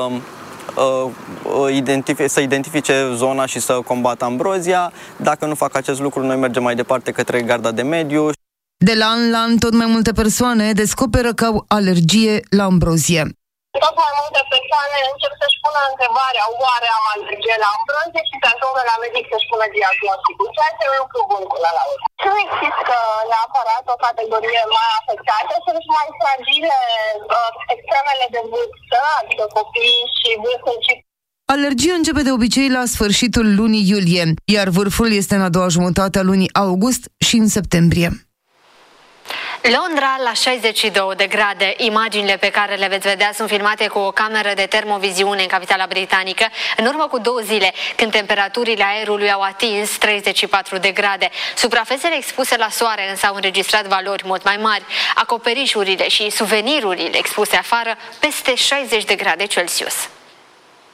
să identifice zona și să combată ambrozia. Dacă nu fac acest lucru, noi mergem mai departe către garda de mediu. De la an la an, tot mai multe persoane descoperă că au alergie la ambrozie. Tot mai multe persoane încep să-și pună întrebarea: oare am alergie la ambrozie? Și se ajungă la medic să-și pună diagnosticul, ceea ce e un lucru bun până la urmă. Nu există neapărat o categorie mai afectată, sunt mai fragile extremele de vârstă, adică copii și vârstnici. Alergia începe de obicei la sfârșitul lunii iulie, iar vârful este în a doua jumătate a lunii august și în septembrie. Londra la 62 de grade. Imaginile pe care le veți vedea sunt filmate cu o cameră de termoviziune în capitala britanică în urmă cu 2 zile, când temperaturile aerului au atins 34 de grade. Suprafețele expuse la soare însă au înregistrat valori mult mai mari. Acoperișurile și suvenirurile expuse afară peste 60 de grade Celsius.